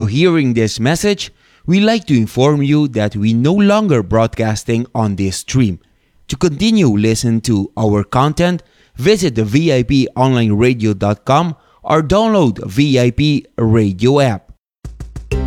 hearing this message, we like to inform you that we no longer broadcasting on this stream. To continue listening to our content, visit the VIPonlineradio.com or download VIP Radio app.